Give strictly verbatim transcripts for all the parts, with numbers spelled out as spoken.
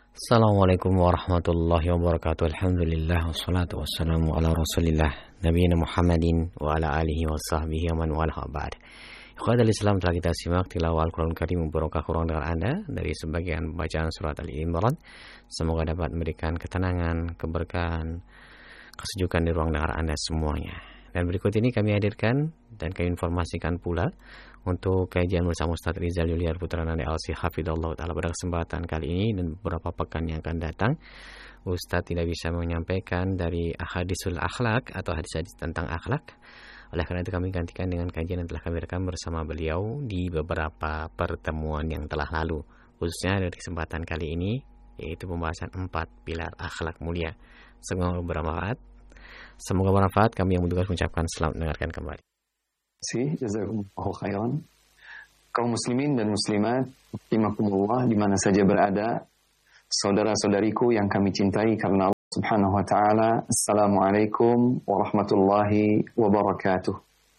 Assalamualaikum warahmatullahi wabarakatuh. Alhamdulillah wassalatu wassalamu ala Rasulillah nabiyina Muhammadin wa ala alihi wa sahbihi wa man wala ba'd. Ikhwatul Islam, telah kita simak tilawah Al-Qur'an Karim barokah kurang dengan Anda dari sebagian bacaan surat Al-Imran. Semoga dapat memberikan ketenangan, keberkahan, kesejukan di ruang dengar Anda semuanya. Dan berikut ini kami hadirkan dan kami informasikan pula untuk kajian bersama Ustaz Rizal Yuliar Putra Nanda Al-Si Hafidhullah Ta'ala pada kesempatan kali ini dan beberapa pekan yang akan datang. Ustaz tidak bisa menyampaikan dari ahadisul akhlak atau hadis-hadis tentang akhlak. Oleh karena itu kami gantikan dengan kajian yang telah kami rekam bersama beliau di beberapa pertemuan yang telah lalu. Khususnya dari kesempatan kali ini, yaitu pembahasan empat pilar akhlak mulia. Semoga bermanfaat. Semoga bermanfaat. Kami yang bertugas mengucapkan selamat mendengarkan kembali. Jazakumullahu khairan. Kaum muslimin dan muslimat, rahimakumullah di mana saja berada, saudara-saudariku yang kami cintai karena Allah Subhanahu wa taala. Assalamualaikum warahmatullahi wabarakatuh.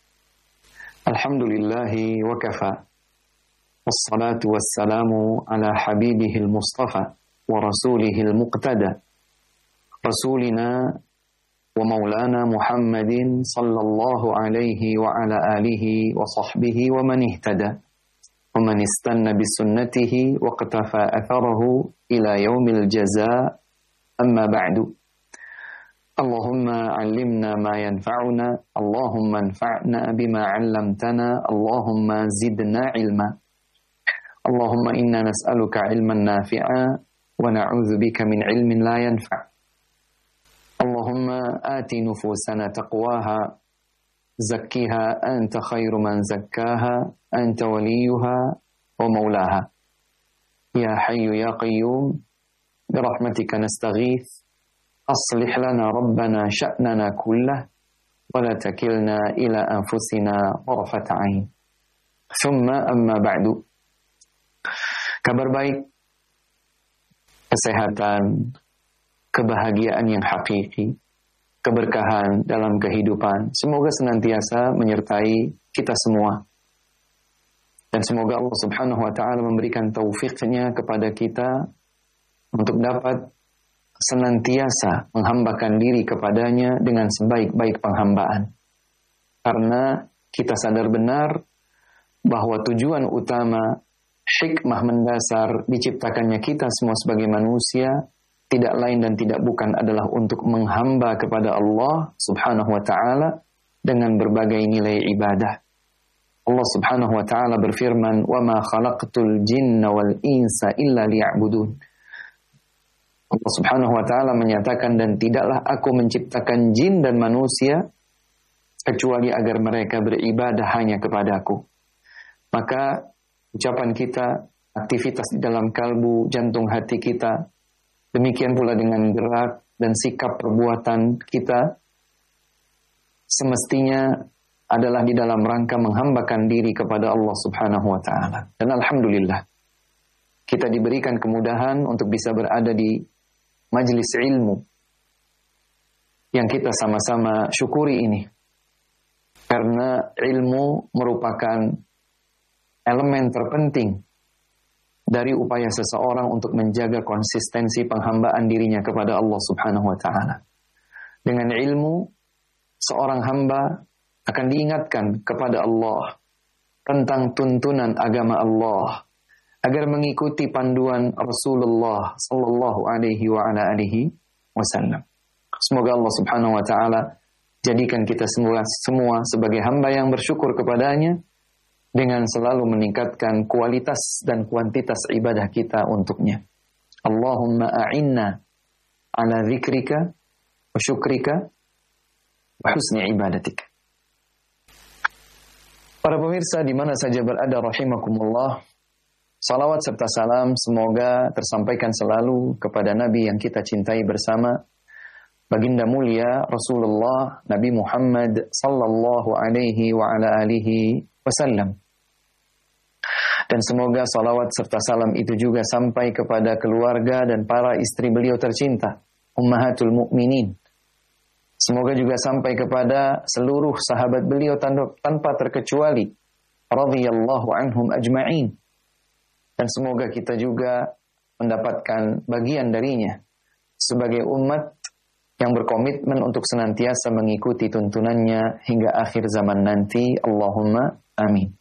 Alhamdulillahi wa kafa. Wassalatu wassalamu ala habibihil mustafa wa rasulihil muqtada. Rasulina wa maulana Muhammadin sallallahu alaihi wa ala alihi wa sahbihi wa man ihtada wa man istanna bi sunnatihi wa qatafa atharahu ila yaumil jazaa, amma ba'du. Allahumma 'allimna ma yanfa'una, Allahumma anfa'na bima 'allamtana, Allahumma zidna 'ilma. Allahumma inna nas'aluka 'ilman nafi'a wa na'udzubika min 'ilmin la yanfa'. Allahumma ati nufusana taqwaha, zakkiha anta khairu man zakkaha, anta waliyuha wa maulaha. Ya hayyu ya qayyum, birahmatika nastaghith, aslih lana rabbana sya'nana kullah, wa la takilna ila anfusina tarfata 'ain. Thumma amma ba'du. Kabar baik, kesehatan, kebahagiaan yang hakiki, keberkahan dalam kehidupan, semoga senantiasa menyertai kita semua. Dan semoga Allah Subhanahu wa taala memberikan taufiknya kepada kita untuk dapat senantiasa menghambakan diri kepadanya dengan sebaik-baik penghambaan. Karena kita sadar benar bahwa tujuan utama, hikmah mendasar diciptakannya kita semua sebagai manusia tidak lain dan tidak bukan adalah untuk menghamba kepada Allah Subhanahu wa taala dengan berbagai nilai ibadah. Allah Subhanahu wa taala berfirman, "Wa ma khalaqtul jinna wal insa illa liya'budun." Allah Subhanahu wa taala menyatakan, dan tidaklah aku menciptakan jin dan manusia kecuali agar mereka beribadah hanya kepadaku. Maka ucapan kita, aktivitas di dalam kalbu, jantung hati kita, demikian pula dengan gerak dan sikap perbuatan kita semestinya adalah di dalam rangka menghambakan diri kepada Allah Subhanahu wa taala. Dan alhamdulillah kita diberikan kemudahan untuk bisa berada di majelis ilmu yang kita sama-sama syukuri ini. Karena ilmu merupakan elemen terpenting dari upaya seseorang untuk menjaga konsistensi penghambaan dirinya kepada Allah Subhanahu wa taala. Dengan ilmu, seorang hamba akan diingatkan kepada Allah tentang tuntunan agama Allah agar mengikuti panduan Rasulullah sallallahu alaihi wa ala alihi wasallam. Semoga Allah Subhanahu wa taala jadikan kita semua semua sebagai hamba yang bersyukur kepadanya dengan selalu meningkatkan kualitas dan kuantitas ibadah kita untuknya. Allahumma a'inna ala dzikrika wa syukrika wa husni ibadatika. Para pemirsa di mana saja berada rahimakumullah, salawat serta salam semoga tersampaikan selalu kepada Nabi yang kita cintai bersama, baginda mulia Rasulullah Nabi Muhammad sallallahu alaihi wa ala alihi wasallam. Dan semoga salawat serta salam itu juga sampai kepada keluarga dan para istri beliau tercinta, Ummahatul Mukminin. Semoga juga sampai kepada seluruh sahabat beliau tanpa terkecuali, radhiyallahu anhum ajma'in. Dan semoga kita juga mendapatkan bagian darinya sebagai umat yang berkomitmen untuk senantiasa mengikuti tuntunannya hingga akhir zaman nanti. Allahumma amin.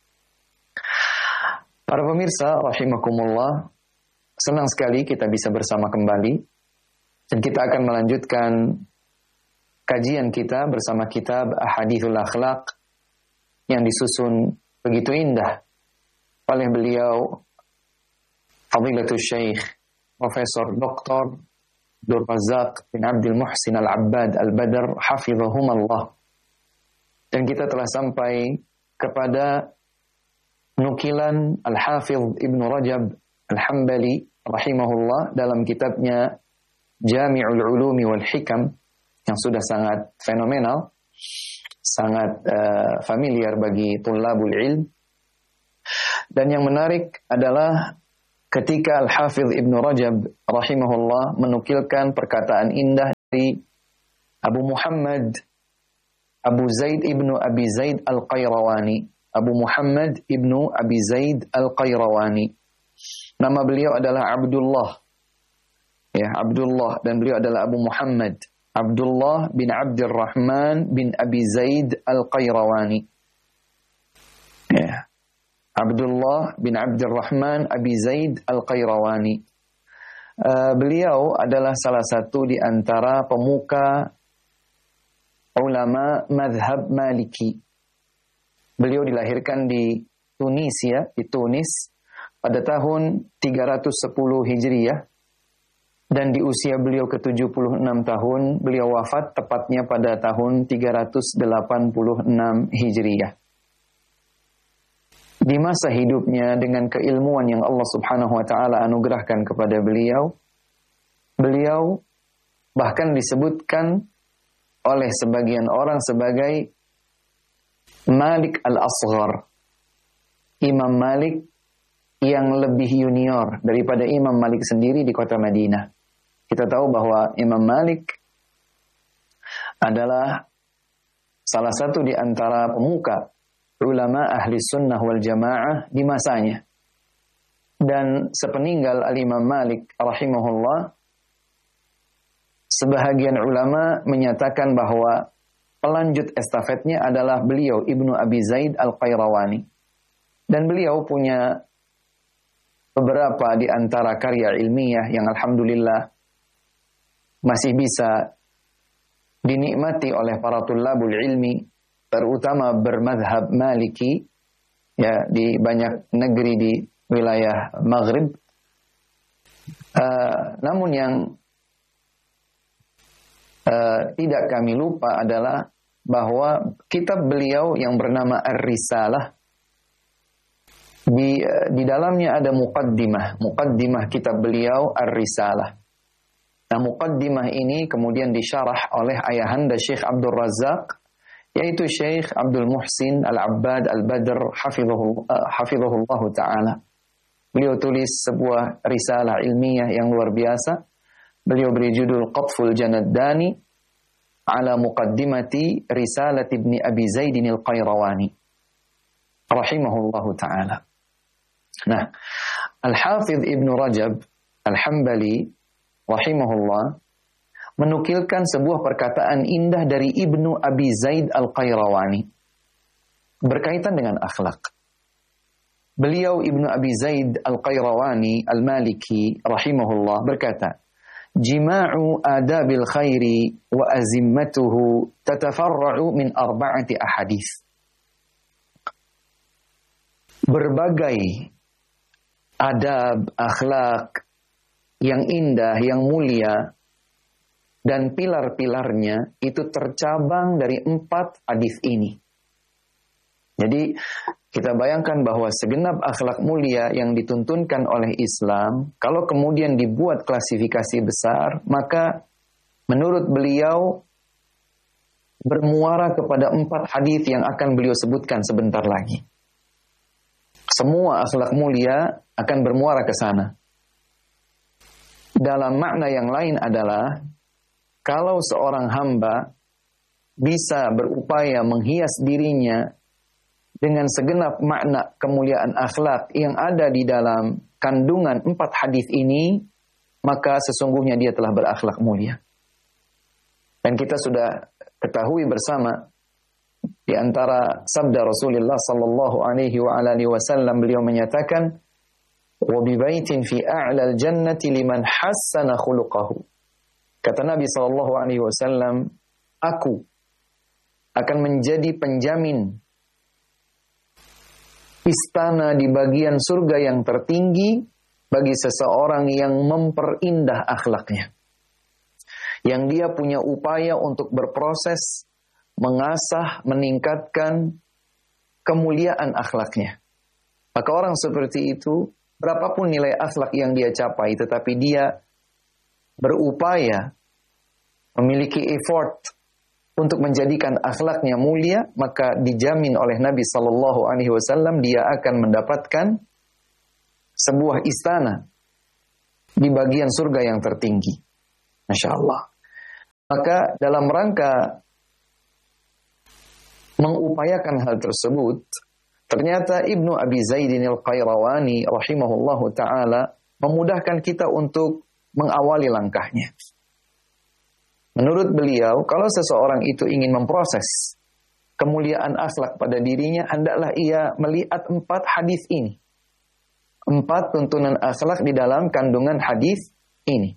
Para pemirsa rahimakumullah, senang sekali kita bisa bersama kembali dan kita akan melanjutkan kajian kita bersama kitab Ahadithul Akhlaq yang disusun begitu indah oleh beliau Fadilatul Syekh Profesor Doktor Abdul Razak bin Abdul Muhsin Al-Abbad Al-Badr hafizahumallah. Dan kita telah sampai kepada nukilan Al-Hafidh Ibnu Rajab Al-Hambali rahimahullah dalam kitabnya Jami'ul Ulumi wal Hikam yang sudah sangat fenomenal, sangat uh, familiar bagi tullabul ilm. Dan yang menarik adalah ketika Al-Hafidh Ibnu Rajab rahimahullah menukilkan perkataan indah dari Abu Muhammad Abu Zaid Ibnu Abi Zaid Al-Qayrawani. Abu Muhammad Ibnu Abi Zaid Al-Qayrawani. Nama beliau adalah Abdullah. Ya, Abdullah, dan beliau adalah Abu Muhammad Abdullah bin Abdurrahman bin Abi Zaid Al-Qayrawani. Ya. Abdullah bin Abdurrahman Abi Zaid Al-Qayrawani. Uh, beliau adalah salah satu di antara pemuka ulama mazhab Maliki. Beliau dilahirkan di Tunisia, di Tunis pada tahun tiga ratus sepuluh Hijriyah. Dan di usia beliau ke tujuh puluh enam tahun, beliau wafat tepatnya pada tahun tiga ratus delapan puluh enam Hijriyah. Di masa hidupnya dengan keilmuan yang Allah Subhanahu wa taala anugerahkan kepada beliau, beliau bahkan disebutkan oleh sebagian orang sebagai Malik al-Asghar, Imam Malik yang lebih junior daripada Imam Malik sendiri di kota Madinah. Kita tahu bahwa Imam Malik adalah salah satu di antara pemuka ulama ahli sunnah wal jamaah di masanya. Dan sepeninggal Al-Imam Malik rahimahullah, sebahagian ulama menyatakan bahwa pelanjut estafetnya adalah beliau Ibnu Abi Zaid Al-Qayrawani. Dan beliau punya beberapa di antara karya ilmiah yang alhamdulillah masih bisa dinikmati oleh para tullabul ilmi, terutama bermadhab Maliki, ya, di banyak negeri di wilayah Maghrib. Uh, namun yang uh, tidak kami lupa adalah bahwa kitab beliau yang bernama Ar-Risalah, di uh, di dalamnya ada muqaddimah, muqaddimah kitab beliau Ar-Risalah. Nah, muqaddimah ini kemudian disyarah oleh ayahanda Syekh Abdul Razak, yaitu Syekh Abdul Muhsin Al-Abbad Al-Badr hafizahullah ta'ala. Beliau tulis sebuah risalah ilmiah yang luar biasa. Beliau beri judul Qatful Janaddani ala muqaddimati Risalat Ibni Abi Zaidin Al-Qayrawani rahimahullah ta'ala. Nah, Al-Hafidh Ibnu Rajab Al-Hambali rahimahullah menukilkan sebuah perkataan indah dari Ibnu Abi Zaid Al-Qayrawani berkaitan dengan akhlak. Beliau Ibnu Abi Zaid Al-Qayrawani Al-Maliki rahimahullah berkata, "Jima'u adabil khairi wa azimmatuhu tatafarra'u min arba'ati ahadits." Berbagai adab, akhlak yang indah, yang mulia, dan pilar-pilarnya itu tercabang dari empat hadis ini. Jadi kita bayangkan bahwa segenap akhlak mulia yang dituntunkan oleh Islam, kalau kemudian dibuat klasifikasi besar, maka menurut beliau bermuara kepada empat hadis yang akan beliau sebutkan sebentar lagi. Semua akhlak mulia akan bermuara ke sana. Dalam makna yang lain adalah, kalau seorang hamba bisa berupaya menghias dirinya dengan segenap makna kemuliaan akhlak yang ada di dalam kandungan empat hadis ini, maka sesungguhnya dia telah berakhlak mulia. Dan kita sudah ketahui bersama di antara sabda Rasulullah sallallahu alaihi wa alihi wasallam, beliau menyatakan, "Wa bi baitin fi a'lal jannati liman hassana khuluquhu." Kata Nabi sallallahu alaihi wasallam, aku akan menjadi penjamin istana di bagian surga yang tertinggi bagi seseorang yang memperindah akhlaknya. Yang dia punya upaya untuk berproses, mengasah, meningkatkan kemuliaan akhlaknya. Maka orang seperti itu, berapapun nilai akhlak yang dia capai, tetapi dia berupaya, memiliki effort untuk menjadikan akhlaknya mulia, maka dijamin oleh Nabi Sallallahu Alaihi Wasallam dia akan mendapatkan sebuah istana di bagian surga yang tertinggi. Masya Allah. Maka dalam rangka mengupayakan hal tersebut, ternyata Ibnu Abi Zaidin Al-Qayrawani rahimahullahu ta'ala memudahkan kita untuk mengawali langkahnya. Menurut beliau, kalau seseorang itu ingin memproses kemuliaan akhlak pada dirinya, hendaklah ia melihat empat hadis ini. Empat tuntunan akhlak di dalam kandungan hadis ini.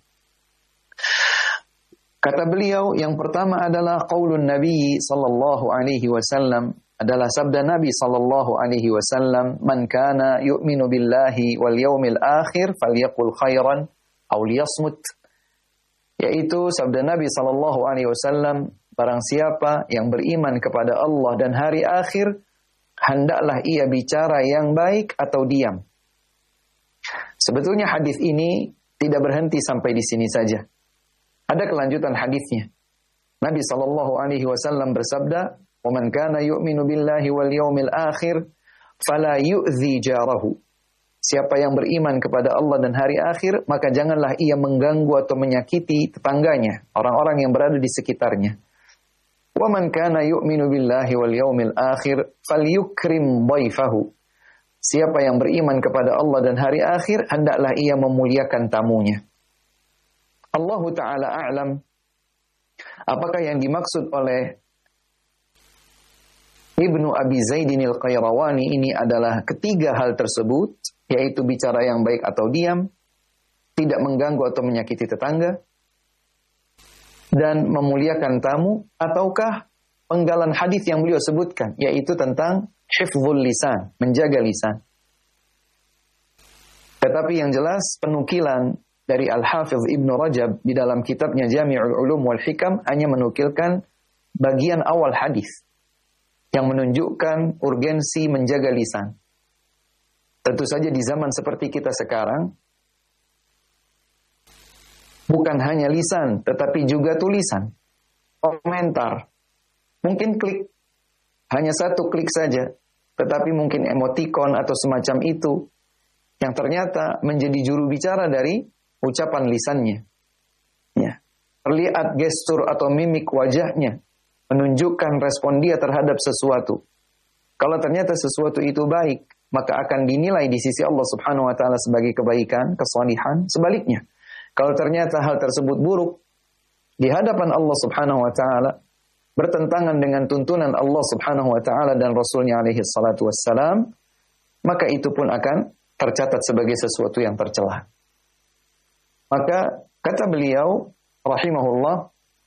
Kata beliau, yang pertama adalah qaulun Nabi sallallahu alaihi wasallam, adalah sabda Nabi sallallahu alaihi wasallam, "Man kana yu'minu billahi wal yawmil akhir falyaqul khairan aw liyasmut." Yaitu sabda Nabi sallallahu alaihi wasallam, barang siapa yang beriman kepada Allah dan hari akhir, hendaklah ia bicara yang baik atau diam. Sebetulnya hadis ini tidak berhenti sampai di sini saja. Ada kelanjutan hadisnya. Nabi sallallahu alaihi wasallam bersabda, "Wa man kana yu'minu billahi wal yawmil akhir fala yu'dzi jarahu." Siapa yang beriman kepada Allah dan hari akhir, maka janganlah ia mengganggu atau menyakiti tetangganya, orang-orang yang berada di sekitarnya. Wa man kana yu'minu billahi wal yawmil akhir falyukrim dhaifahu. Siapa yang beriman kepada Allah dan hari akhir, hendaklah ia memuliakan tamunya. Allah Ta'ala a'lam. Apakah yang dimaksud oleh Ibnu Abi Zaidin Al-Qayrawani ini adalah ketiga hal tersebut, yaitu bicara yang baik atau diam, tidak mengganggu atau menyakiti tetangga, dan memuliakan tamu, ataukah penggalan hadis yang beliau sebutkan, yaitu tentang hifdzul lisan, menjaga lisan. Tetapi yang jelas penukilan dari Al-Hafidh Ibn Rajab di dalam kitabnya Jami'ul Ulum wal Hikam hanya menukilkan bagian awal hadis yang menunjukkan urgensi menjaga lisan. Tentu saja di zaman seperti kita sekarang, bukan hanya lisan, tetapi juga tulisan, komentar. Mungkin klik, hanya satu klik saja, tetapi mungkin emotikon atau semacam itu, yang ternyata menjadi juru bicara dari ucapan lisannya. Ya. Terlihat gestur atau mimik wajahnya, menunjukkan respon dia terhadap sesuatu. Kalau ternyata sesuatu itu baik, maka akan dinilai di sisi Allah Subhanahu wa taala sebagai kebaikan, kesalihan. Sebaliknya, kalau ternyata hal tersebut buruk di hadapan Allah Subhanahu wa taala, bertentangan dengan tuntunan Allah Subhanahu wa taala dan Rasulnya alaihi salatu wassalam, maka itu pun akan tercatat sebagai sesuatu yang tercela. Maka kata beliau rahimahullah,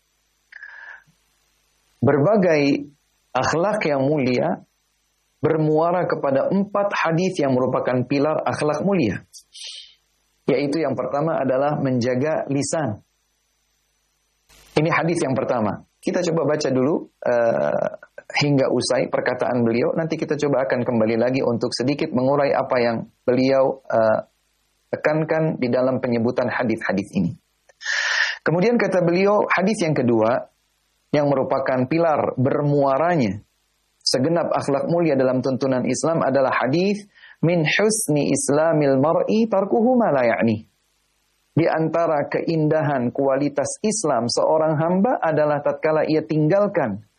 berbagai akhlak yang mulia bermuara kepada empat hadis yang merupakan pilar akhlak mulia. Yaitu yang pertama adalah menjaga lisan. Ini hadis yang pertama. Kita coba baca dulu uh, hingga usai perkataan beliau. Nanti kita coba akan kembali lagi untuk sedikit mengurai apa yang beliau uh, tekankan di dalam penyebutan hadis-hadis ini. Kemudian kata beliau, hadis yang kedua yang merupakan pilar bermuaranya segenap akhlak mulia dalam tuntunan Islam adalah hadis min husni islamil mar'i tarkuhu ma la ya'ni. Di antara keindahan kualitas Islam seorang hamba adalah tatkala ia tinggalkan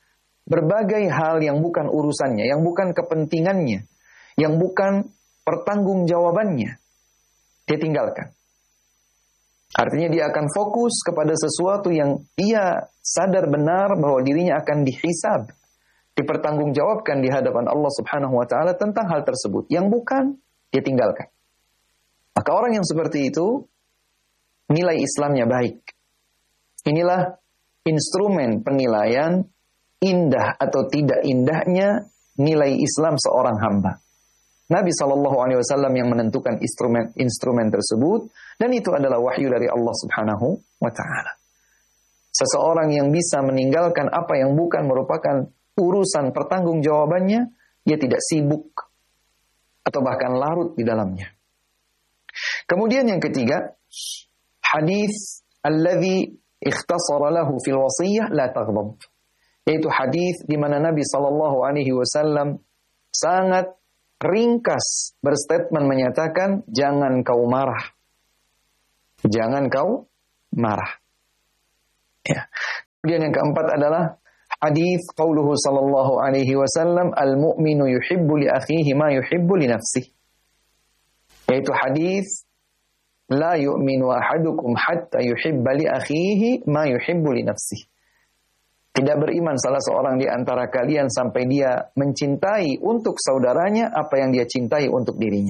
berbagai hal yang bukan urusannya, yang bukan kepentingannya, yang bukan pertanggungjawabannya, dia tinggalkan. Artinya dia akan fokus kepada sesuatu yang dia sadar benar bahwa dirinya akan dihisab, dipertanggungjawabkan di hadapan Allah Subhanahu wa taala tentang hal tersebut. Yang bukan, dia tinggalkan. Maka orang yang seperti itu nilai Islamnya baik. Inilah instrumen penilaian indah atau tidak indahnya nilai Islam seorang hamba. Nabi shallallahu alaihi wasallam yang menentukan instrumen-instrumen tersebut, dan itu adalah wahyu dari Allah Subhanahu wa taala. Seseorang yang bisa meninggalkan apa yang bukan merupakan urusan pertanggungjawabannya, dia tidak sibuk atau bahkan larut di dalamnya. Kemudian yang ketiga, hadis alladzi ikhtasara lahu fil wasiyah la taghdab. Yaitu hadis di mana Nabi sallallahu alaihi wasallam sangat ringkas berstatement menyatakan jangan kau marah. Jangan kau marah. Ya. Kemudian yang keempat adalah hadis qauluhu sallallahu alaihi wasallam al-mu'minu yuhibbu li akhihi ma yuhibbu li nafsihi. Yaitu hadis la yu'minu ahadukum hatta yuhibba li akhihi ma yuhibbu li nafsihi. Tidak beriman salah seorang di antara kalian sampai dia mencintai untuk saudaranya apa yang dia cintai untuk dirinya.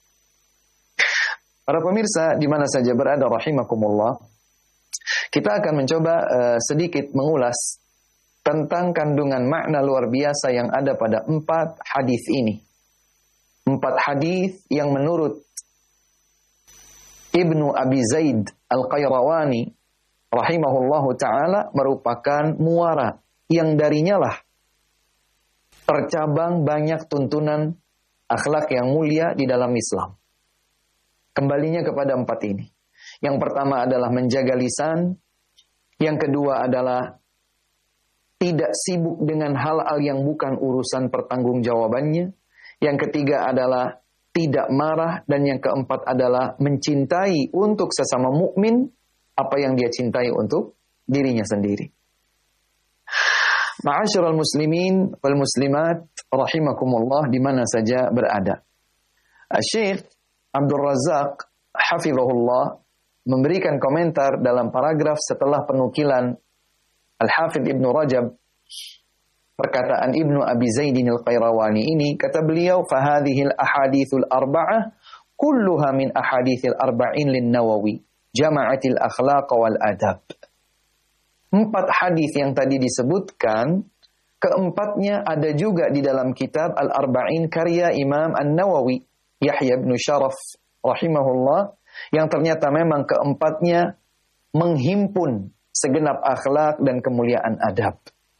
Para pemirsa di mana saja berada rahimakumullah, kita akan mencoba uh, sedikit mengulas tentang kandungan makna luar biasa yang ada pada empat hadis ini. Empat hadis yang menurut Ibnu Abi Zaid Al-Qayrawani rahimahullahu ta'ala merupakan muara yang darinya lah tercabang banyak tuntunan akhlak yang mulia di dalam Islam. Kembalinya kepada empat ini. Yang pertama adalah menjaga lisan. Yang kedua adalah tidak sibuk dengan hal-hal yang bukan urusan pertanggungjawabannya. Yang ketiga adalah tidak marah. Dan yang keempat adalah mencintai untuk sesama mukmin apa yang dia cintai untuk dirinya sendiri. Ma'asyiral muslimin wal muslimat rahimakumullah di mana saja berada. Syekh Abdul Razak hafizahullah memberikan komentar dalam paragraf setelah penukilan Al-Hafidh Ibnu Rajab perkataan Ibnu Abi Zaidin Al-Qayrawani ini, kata beliau fahadhil ahadithul arba'ah kulluha min ahadithil arba'in lin-Nawawi jama'atil akhlaq wal adab. Empat hadis yang tadi disebutkan, keempatnya ada juga di dalam kitab Al-Arba'in karya Imam An-Nawawi, Yahya bin Sharaf rahimahullah, yang ternyata memang keempatnya menghimpun segenap akhlak dan kemuliaan adab.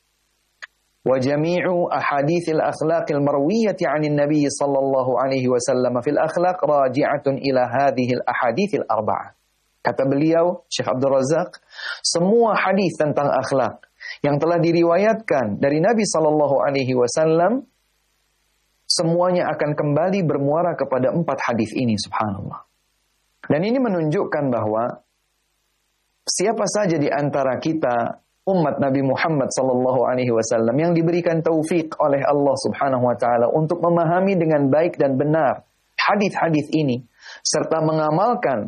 Wa jami'u ahadithil akhlaqil marwiyati 'anil nabiy sallallahu alaihi wasallam fil akhlaq raji'atun ila hadhil ahadithil arba'ah. Kata beliau, Syekh Abdul Razak, semua hadis tentang akhlak yang telah diriwayatkan dari Nabi sallallahu alaihi wasallam semuanya akan kembali bermuara kepada empat hadis ini, subhanallah. Dan ini menunjukkan bahwa siapa saja di antara kita umat Nabi Muhammad sallallahu alaihi wasallam yang diberikan taufik oleh Allah Subhanahu wa taala untuk memahami dengan baik dan benar hadis-hadis ini serta mengamalkan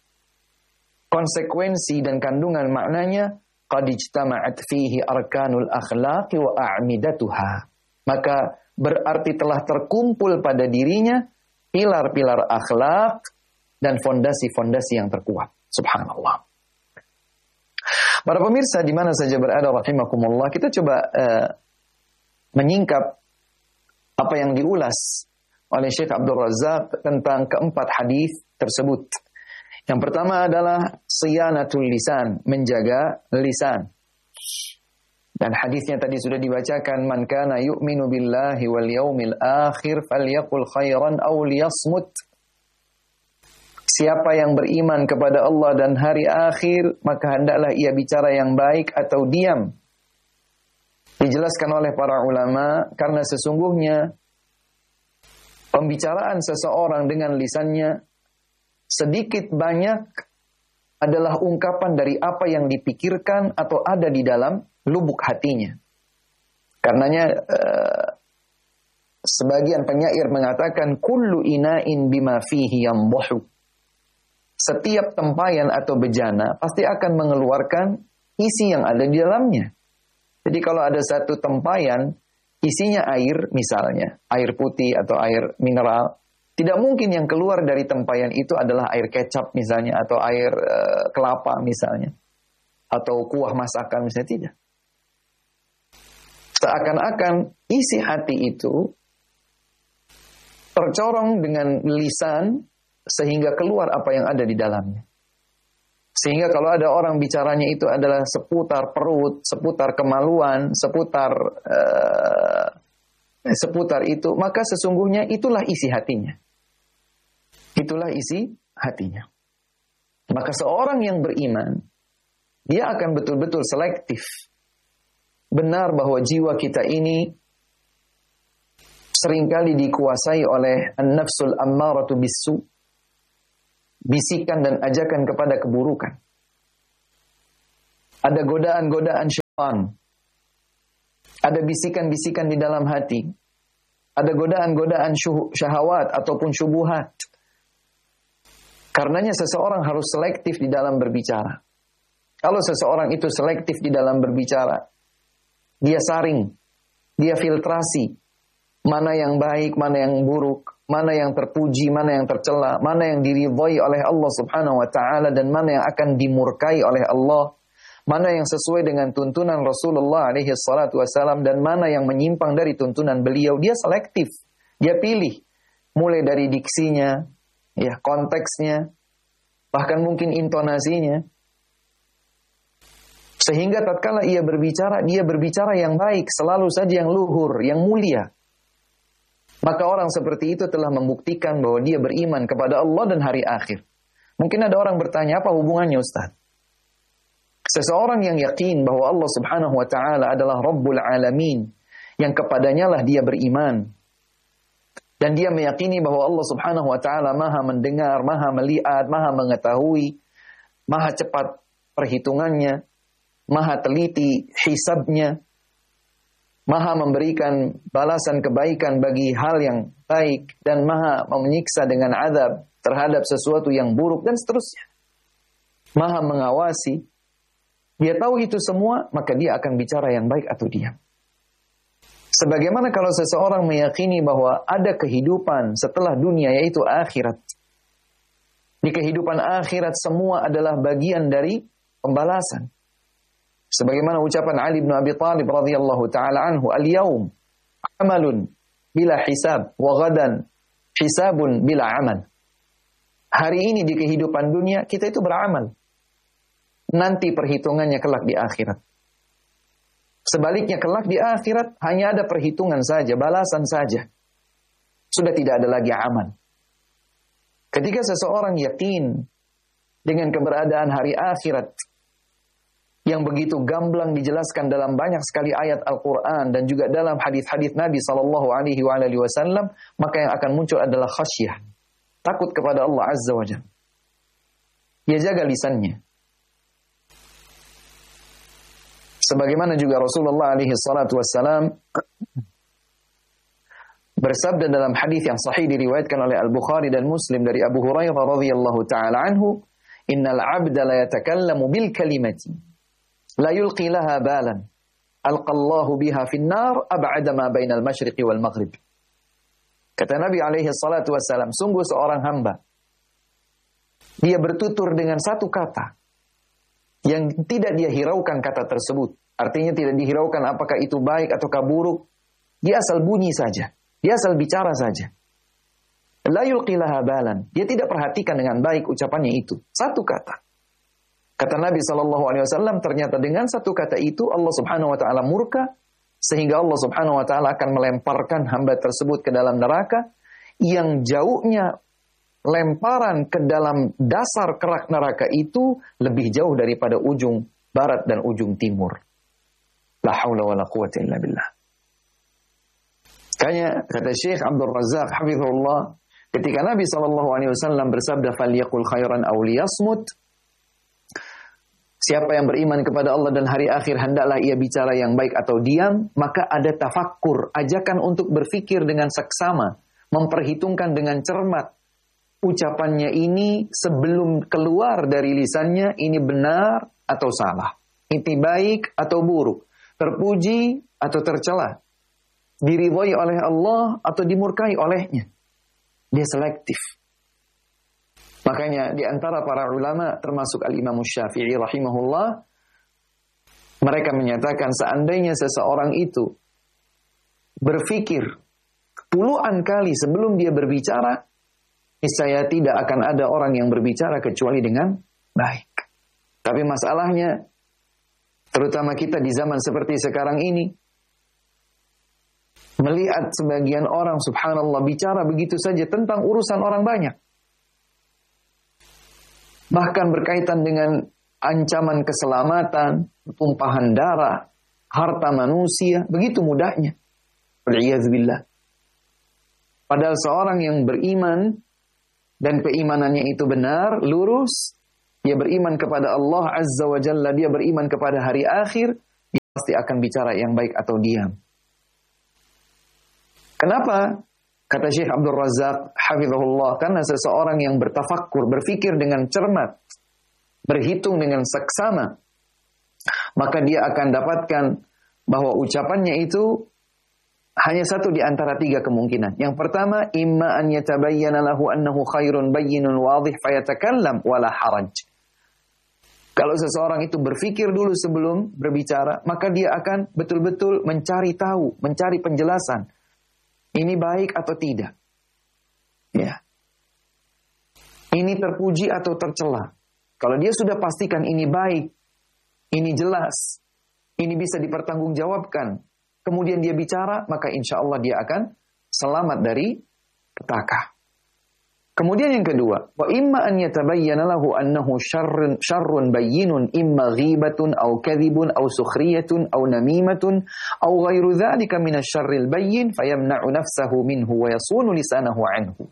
konsekuensi dan kandungan maknanya, qad ijtama'at fihi arkanul akhlaqi wa a'midatuha. Maka berarti telah terkumpul pada dirinya pilar-pilar akhlak dan fondasi-fondasi yang terkuat. Subhanallah. Para pemirsa di mana saja berada rahimakumullah, kita coba uh, menyingkap apa yang diulas oleh Syekh Abdul Razak tentang keempat hadis tersebut. Yang pertama adalah siyanatul lisan, menjaga lisan. Dan hadisnya tadi sudah dibacakan, man kana yu'minu billahi wal yaumil akhir falyaqul khairan aw liyasmut. Siapa yang beriman kepada Allah dan hari akhir, maka hendaklah ia bicara yang baik atau diam. Dijelaskan oleh para ulama, karena sesungguhnya pembicaraan seseorang dengan lisannya sedikit banyak adalah ungkapan dari apa yang dipikirkan atau ada di dalam lubuk hatinya. Karenanya uh, sebagian penyair mengatakan kullu ina'in bima fihi yamdahu. Setiap tempayan atau bejana pasti akan mengeluarkan isi yang ada di dalamnya. Jadi kalau ada satu tempayan isinya air misalnya, air putih atau air mineral, tidak mungkin yang keluar dari tempayan itu adalah air kecap misalnya atau air uh, kelapa misalnya atau kuah masakan misalnya, tidak. Seakan-akan isi hati itu tercorong dengan lisan sehingga keluar apa yang ada di dalamnya. Sehingga kalau ada orang bicaranya itu adalah seputar perut, seputar kemaluan, seputar uh, seputar itu, maka sesungguhnya itulah isi hatinya. Itulah isi hatinya. Maka seorang yang beriman, dia akan betul-betul selektif. Benar bahwa jiwa kita ini seringkali dikuasai oleh an-nafsul ammaratu bis-su, bisikan dan ajakan kepada keburukan. Ada godaan-godaan syaitan. Ada bisikan-bisikan di dalam hati. Ada godaan-godaan syahwat ataupun syubuhat. Karenanya seseorang harus selektif di dalam berbicara. Kalau seseorang itu selektif di dalam berbicara, dia saring, dia filtrasi, mana yang baik, mana yang buruk, mana yang terpuji, mana yang tercela, mana yang diridhai oleh Allah Subhanahu wa taala dan mana yang akan dimurkai oleh Allah, mana yang sesuai dengan tuntunan Rasulullah alaihi salatu wasallam dan mana yang menyimpang dari tuntunan beliau. Dia selektif, dia pilih mulai dari diksinya, ya, konteksnya, bahkan mungkin intonasinya. Sehingga tatkala ia berbicara, dia berbicara yang baik, selalu saja yang luhur, yang mulia. Maka orang seperti itu telah membuktikan bahwa dia beriman kepada Allah dan hari akhir. Mungkin ada orang bertanya, apa hubungannya Ustaz? Seseorang yang yakin bahwa Allah Subhanahu wa taala adalah Rabbul Alamin, yang kepadanya lah dia beriman. Dan dia meyakini bahwa Allah Subhanahu wa taala Maha mendengar, Maha melihat, Maha mengetahui, Maha cepat perhitungannya, Maha teliti hisabnya, Maha memberikan balasan kebaikan bagi hal yang baik, dan Maha menyiksa dengan azab terhadap sesuatu yang buruk, dan seterusnya. Maha mengawasi. Dia tahu itu semua, maka dia akan bicara yang baik atau diam. Sebagaimana kalau seseorang meyakini bahwa ada kehidupan setelah dunia, yaitu akhirat. Di kehidupan akhirat semua adalah bagian dari pembalasan. Sebagaimana ucapan Ali bin Abi Thalib radhiyallahu taala anhu, "Al-yaum amalun bila hisab wa ghadan hisabun bila amal." Hari ini di kehidupan dunia kita itu beramal. Nanti perhitungannya kelak di akhirat. Sebaliknya kelak di akhirat hanya ada perhitungan saja, balasan saja. Sudah tidak ada lagi amal. Ketika seseorang yakin dengan keberadaan hari akhirat yang begitu gamblang dijelaskan dalam banyak sekali ayat Al-Quran dan juga dalam hadis-hadis Nabi sallallahu alaihi wasallam, maka yang akan muncul adalah khasyah, takut kepada Allah Azza wa Jalla. Dia jaga lisannya. Sebagaimana juga Rasulullah alaihi salatu wassalam bersabda dalam hadis yang sahih diriwayatkan oleh Al-Bukhari dan Muslim dari Abu Hurairah radhiyallahu taala anhu, "Innal 'abda la yatakallamu bil kalimati la yulqi laha balan alqallahu biha fin nar ab'ada ma bainal masyriqi wal maghrib." Kata Nabi alaihi salatu wassalam, sungguh seorang hamba, dia bertutur dengan satu kata yang tidak dia hiraukan kata tersebut. Artinya tidak dihiraukan apakah itu baik atau buruk. Dia asal bunyi saja, dia asal bicara saja. La yulqi laha balan, dia tidak perhatikan dengan baik ucapannya itu. Satu kata. Kata Nabi sallallahu alaihi wasallam, ternyata dengan satu kata itu Allah Subhanahu wa taala murka, sehingga Allah Subhanahu wa taala akan melemparkan hamba tersebut ke dalam neraka yang jauhnya lemparan ke dalam dasar kerak neraka itu lebih jauh daripada ujung barat dan ujung timur. La haula wala quwwata illa billah. Kaya kata Syekh Abdul Razzaq hafizahullah, ketika Nabi sallallahu alaihi wasallam bersabda falyaqul khairan aw liyasmut, Siapa yang beriman kepada Allah dan hari akhir hendaklah ia bicara yang baik atau diam, maka ada tafakkur, ajakan untuk berfikir dengan seksama, memperhitungkan dengan cermat. Ucapannya ini sebelum keluar dari lisannya, ini benar atau salah, ini baik atau buruk, terpuji atau tercela, diridhai oleh Allah atau dimurkai olehnya. Dia selektif. Makanya di antara para ulama termasuk Al-Imam Syafi'i rahimahullah, mereka menyatakan seandainya seseorang itu berpikir puluhan kali sebelum dia berbicara, niscaya tidak akan ada orang yang berbicara kecuali dengan baik. Tapi masalahnya, terutama kita di zaman seperti sekarang ini, melihat sebagian orang subhanallah bicara begitu saja tentang urusan orang banyak. Bahkan berkaitan dengan ancaman keselamatan, tumpahan darah, harta manusia, begitu mudahnya. Wal'iyadzubillah. Padahal seorang yang beriman, dan keimanannya itu benar, lurus, dia beriman kepada Allah Azza wa Jalla, dia beriman kepada hari akhir, dia pasti akan bicara yang baik atau diam. Kenapa? Kata Syekh Abdul Razak hafizahullah, karena seseorang yang bertafakkur, berfikir dengan cermat, berhitung dengan seksama, maka dia akan dapatkan bahwa ucapannya itu hanya satu di antara tiga kemungkinan. Yang pertama, imma an yatabayyana lahu annahu khairun bayyinun wadih fayatakallam wala haraj. Kalau seseorang itu berfikir dulu sebelum berbicara, maka dia akan betul-betul mencari tahu, mencari penjelasan. Ini baik atau tidak? Ya. Ini terpuji atau tercela? Kalau dia sudah pastikan ini baik, ini jelas, ini bisa dipertanggungjawabkan, kemudian dia bicara, maka insya Allah dia akan selamat dari petaka. Kemudian yang kedua, wa imma an yatabayyana lahu annahu syarrun syarrun bayyinun imma ghibatun aw kadhibun aw sukhriyatun aw namimatun aw ghairu dzalika min asy-syarril bayyin fayamna'u nafsahu minhu wa yasunu lisanahu anhu.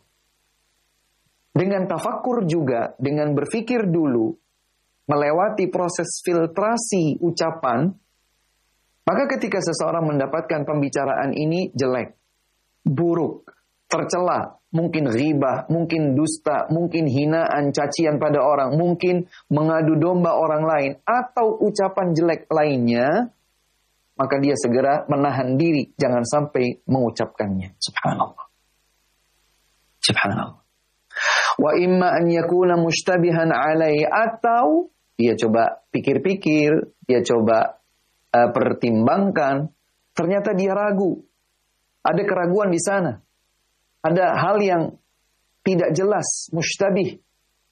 Dengan tafakkur juga, dengan berfikir dulu, melewati proses filtrasi ucapan, maka ketika seseorang mendapatkan pembicaraan ini jelek, buruk, tercela, mungkin ghibah, mungkin dusta, mungkin hinaan, cacian pada orang, mungkin mengadu domba orang lain, atau ucapan jelek lainnya, maka dia segera menahan diri, jangan sampai mengucapkannya. Subhanallah. Subhanallah. Wa imma an yakuna mushtabihan alai, atau dia coba pikir-pikir, dia coba uh, pertimbangkan, ternyata dia ragu. Ada keraguan di sana. Ada hal yang tidak jelas, mushtabih.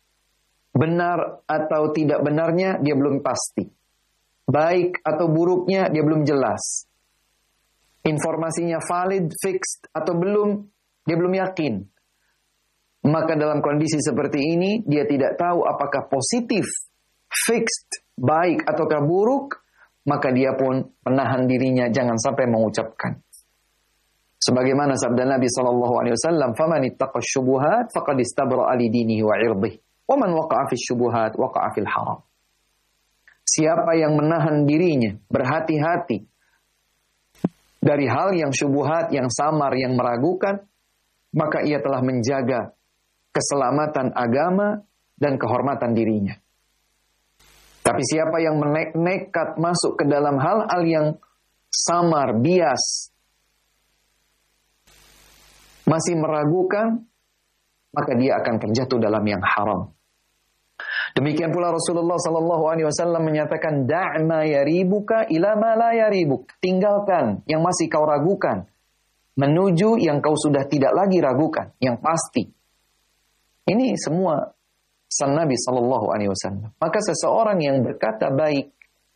Benar atau tidak benarnya, dia belum pasti. Baik atau buruknya, dia belum jelas. Informasinya valid, fixed, atau belum, dia belum yakin. Maka dalam kondisi seperti ini, dia tidak tahu apakah positif, fixed, baik, ataukah buruk, maka dia pun menahan dirinya, jangan sampai mengucapkan. Sebagaimana sabda Nabi sallallahu alaihi wasallam, "Faman ittaqa syubuhat faqad istabra'a li dinihi wa 'irdihi, wa man waqa'a fi syubuhat waqa'a fil haram." Siapa yang menahan dirinya, berhati-hati dari hal yang syubhat, yang samar, yang meragukan, maka ia telah menjaga keselamatan agama dan kehormatan dirinya. Tapi siapa yang nekat masuk ke dalam hal-hal yang samar, bias, masih meragukan, maka dia akan terjatuh dalam yang haram. Demikian pula Rasulullah sallallahu alaihi wasallam menyatakan, "Da'ma yaribuka ila ma la yaribuk." Tinggalkan yang masih kau ragukan, menuju yang kau sudah tidak lagi ragukan, yang pasti. Ini semua pesan Nabi sallallahu alaihi wasallam. Maka seseorang yang berkata baik,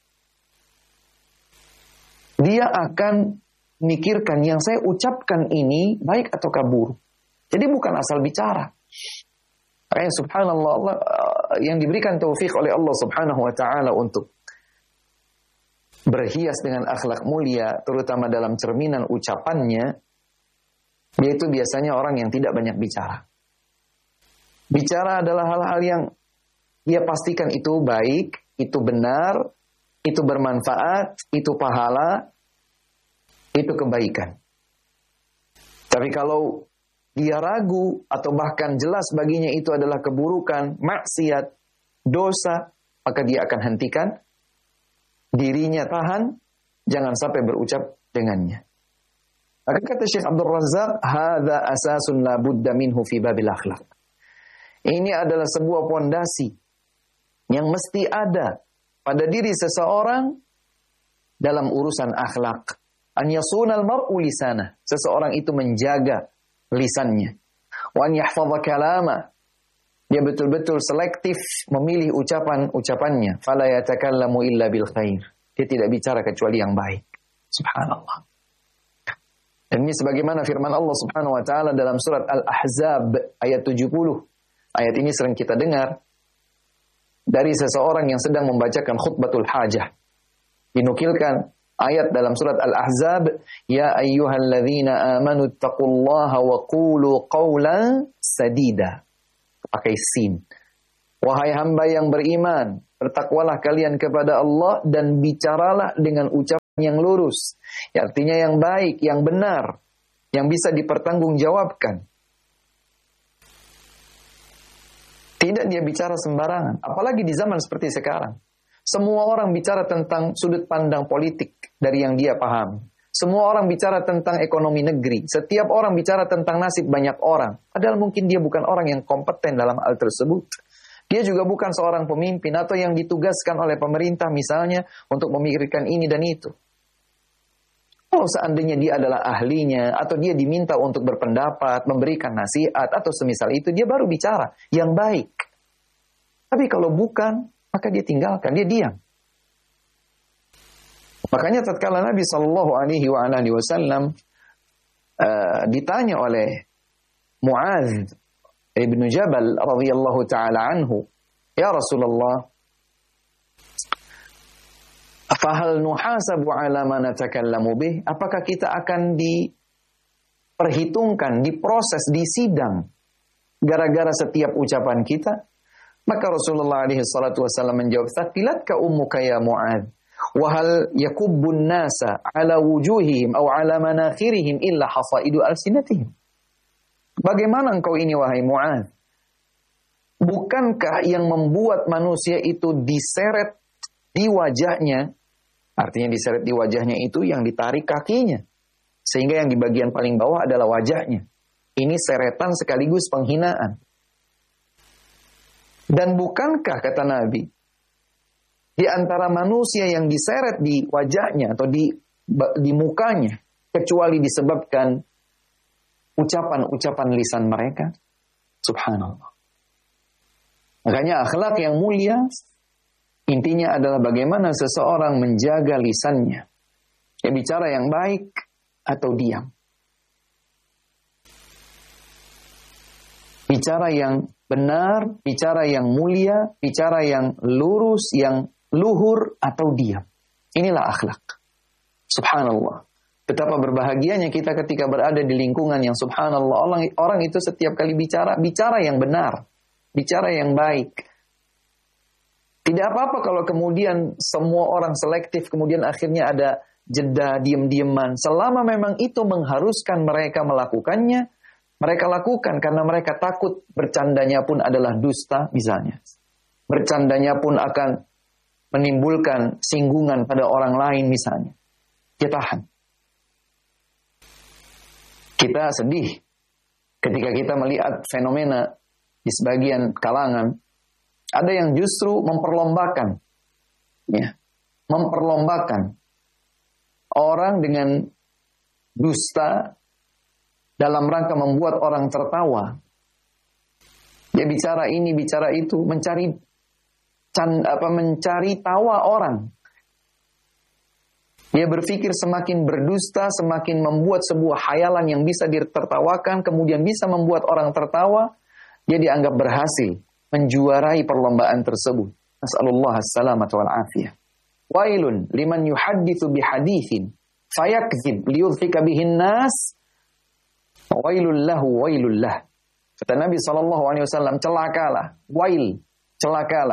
dia akan mikirkan yang saya ucapkan ini baik atau buruk. Jadi bukan asal bicara. Makanya subhanallah, Allah, yang diberikan taufik oleh Allah subhanahu wa ta'ala untuk berhias dengan akhlak mulia, terutama dalam cerminan ucapannya, yaitu biasanya orang yang tidak banyak bicara. Bicara adalah hal-hal yang dia pastikan itu baik, itu benar, itu bermanfaat, itu pahala, itu kebaikan. Tapi kalau dia ragu atau bahkan jelas baginya itu adalah keburukan, maksiat, dosa, maka dia akan hentikan, dirinya tahan, jangan sampai berucap dengannya. Maka kata Syekh Abdul Razak, hadza asasun la budda minhu fi babil akhlaq. Ini adalah sebuah pondasi yang mesti ada pada diri seseorang dalam urusan akhlak. An yasunal mar'u lisanah. Seseorang itu menjaga lisannya. Wa an yahfadha kalama. Dia betul-betul selektif memilih ucapan-ucapannya. Fala yatakallamu illa bil khair. Dia tidak bicara kecuali yang baik. Subhanallah. Dan ini sebagaimana firman Allah Subhanahu wa taala dalam surat Al-Ahzab ayat tujuh puluh. Ayat ini sering kita dengar dari seseorang yang sedang membacakan khutbatul hajah. Dinukilkan ayat dalam surat Al-Ahzab, ya ayyuhalladzina amanu taqullaha wa qulu qawlan sadida. Pakai sin. Wahai hamba yang beriman, bertakwalah kalian kepada Allah dan bicaralah dengan ucapan yang lurus. Ya, artinya yang baik, yang benar, yang bisa dipertanggungjawabkan. Tidak dia bicara sembarangan, apalagi di zaman seperti sekarang. Semua orang bicara tentang sudut pandang politik dari yang dia pahami. Semua orang bicara tentang ekonomi negeri. Setiap orang bicara tentang nasib banyak orang. Padahal mungkin dia bukan orang yang kompeten dalam hal tersebut. Dia juga bukan seorang pemimpin atau yang ditugaskan oleh pemerintah misalnya untuk memikirkan ini dan itu. Kalau seandainya dia adalah ahlinya atau dia diminta untuk berpendapat, memberikan nasihat atau semisal itu, dia baru bicara yang baik. Tapi kalau bukan, maka dia tinggalkan, dia diam. Makanya tatkala Nabi sallallahu alaihi wasallam uh, ditanya oleh Muadz ibnu Jabal radhiyallahu taala anhu, ya Rasulullah, fahal nuhasabu ala ma natakallamu bih? Apakah kita akan diperhitungkan, diproses, disidang gara-gara setiap ucapan kita? Maka Rasulullah alaihi salatu wasallam menjawab, "Thaqilatka ummuka ya Mu'adz, wa hal yakubbun nasa ala wujuhihim aw ala manakhirihim illa hafaidu alsinatihim." Bagaimana engkau ini wahai Mu'adz? Bukankah yang membuat manusia itu diseret di wajahnya, artinya diseret di wajahnya itu yang ditarik kakinya, sehingga yang di bagian paling bawah adalah wajahnya. Ini seretan sekaligus penghinaan. Dan bukankah, kata Nabi, di antara manusia yang diseret di wajahnya atau di, di mukanya, kecuali disebabkan ucapan-ucapan lisan mereka? Subhanallah. Makanya akhlak yang mulia, intinya adalah bagaimana seseorang menjaga lisannya. Ya, bicara yang baik atau diam. Bicara yang benar, bicara yang mulia, bicara yang lurus, yang luhur atau diam. Inilah akhlak. Subhanallah. Betapa berbahagianya kita ketika berada di lingkungan yang subhanallah. Orang, orang itu setiap kali bicara, bicara yang benar. Bicara yang baik. Tidak apa-apa kalau kemudian semua orang selektif, kemudian akhirnya ada jeda, diem-dieman. Selama memang itu mengharuskan mereka melakukannya, mereka lakukan karena mereka takut bercandanya pun adalah dusta misalnya. Bercandanya pun akan menimbulkan singgungan pada orang lain misalnya. Kita tahan. Kita sedih ketika kita melihat fenomena di sebagian kalangan. Ada yang justru memperlombakan. Ya, memperlombakan orang dengan dusta dalam rangka membuat orang tertawa. Dia bicara ini, bicara itu, mencari can, apa, mencari tawa orang. Dia berpikir semakin berdusta, semakin membuat sebuah khayalan yang bisa ditertawakan, kemudian bisa membuat orang tertawa, dia dianggap berhasil menjuarai perlombaan tersebut. Nas'alullah as-salamata wal afiyah. Wailun liman yuhadditsu bihaditsin fayakdzib liyudhika bihin nas. Wailul lahu wailul lah. Kata Nabi sallallahu alaihi wasallam, celakalah, wail, celakalah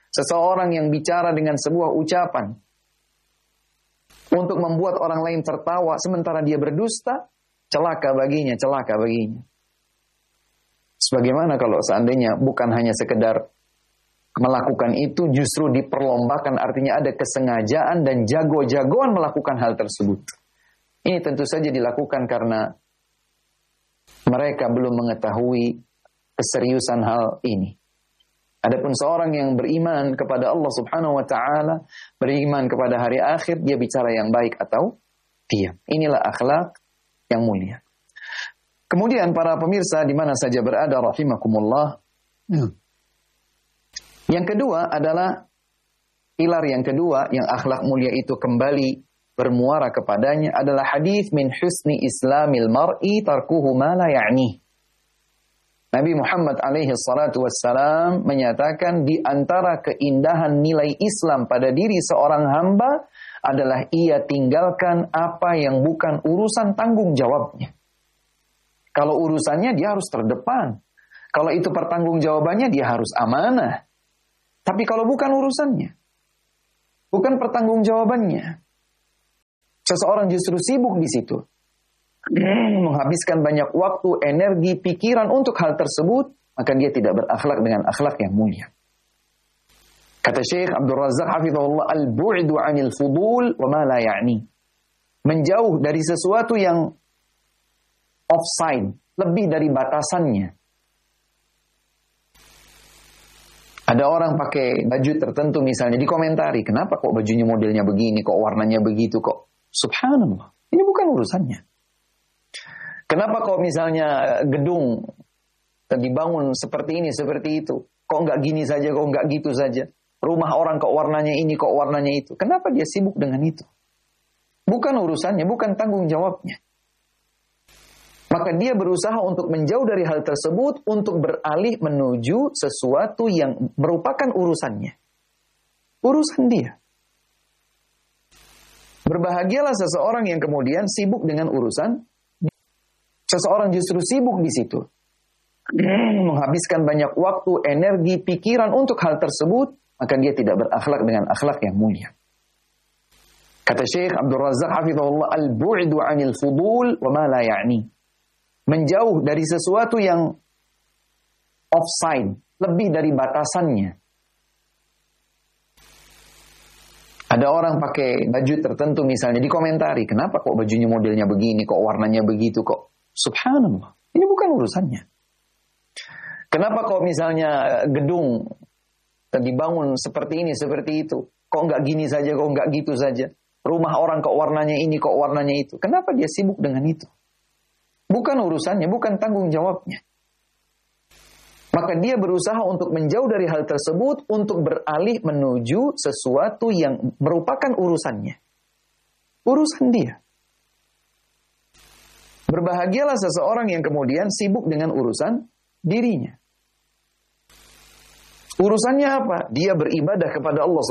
Seseorang yang bicara dengan sebuah ucapan untuk membuat orang lain tertawa sementara dia berdusta, celaka baginya, celaka baginya. Sebagaimana kalau seandainya bukan hanya sekedar melakukan itu, justru diperlombakan, artinya ada kesengajaan dan jago-jagoan melakukan hal tersebut. Ini tentu saja dilakukan karena mereka belum mengetahui keseriusan hal ini. Adapun seorang yang beriman kepada Allah Subhanahu wa taala, beriman kepada hari akhir, dia bicara yang baik atau diam. Inilah akhlak yang mulia. Kemudian para pemirsa di mana saja berada rahimakumullah. Hmm. Yang kedua adalah pilar yang kedua yang akhlak mulia itu kembali bermuara kepadanya adalah hadis min husni islamil mar'i tarkuhu ma la ya'ni. Nabi Muhammad alaihi salatu wassalam menyatakan di antara keindahan nilai Islam pada diri seorang hamba adalah ia tinggalkan apa yang bukan urusan tanggung jawabnya. Kalau urusannya dia harus terdepan. Kalau itu pertanggungjawabannya dia harus amanah. Tapi kalau bukan urusannya, bukan pertanggungjawabannya, seseorang justru sibuk di situ. Menghabiskan banyak waktu, energi, pikiran untuk hal tersebut, maka dia tidak berakhlak dengan akhlak yang mulia. Kata Syekh Abdul Razak hafizahullah, al-bu'du 'anil fudul wa ma la ya'ni. Menjauh dari sesuatu yang offside, lebih dari batasannya. Ada orang pakai baju tertentu misalnya, dikomentari, kenapa kok bajunya modelnya begini, kok warnanya begitu, kok subhanallah, ini bukan urusannya. Kenapa kok misalnya gedung dibangun seperti ini, seperti itu? Kok nggak gini saja, kok nggak gitu saja? Rumah orang kok warnanya ini, kok warnanya itu? Kenapa dia sibuk dengan itu? Bukan urusannya, bukan tanggung jawabnya. Maka dia berusaha untuk menjauh dari hal tersebut untuk beralih menuju sesuatu yang merupakan urusannya. Urusan dia. Berbahagialah seseorang yang kemudian sibuk dengan urusan. Seseorang justru sibuk di situ. Menghabiskan banyak waktu, energi, pikiran untuk hal tersebut, maka dia tidak berakhlak dengan akhlak yang mulia. Kata Syekh Abdul Razak hafizahullah, al-bu'du 'anil fudul wa ma la ya'ni. Menjauh dari sesuatu yang offside, lebih dari batasannya. Ada orang pakai baju tertentu misalnya, dikomentari, kenapa kok bajunya modelnya begini, kok warnanya begitu, kok subhanallah, ini bukan urusannya. Kenapa kok misalnya gedung dibangun seperti ini, seperti itu, kok nggak gini saja, kok nggak gitu saja. Rumah orang kok warnanya ini, kok warnanya itu. Kenapa dia sibuk dengan itu? Bukan urusannya, bukan tanggung jawabnya. Maka dia berusaha untuk menjauh dari hal tersebut untuk beralih menuju sesuatu yang merupakan urusannya. Urusan dia. Berbahagialah seseorang yang kemudian sibuk dengan urusan dirinya. Urusannya apa? Dia beribadah kepada Allah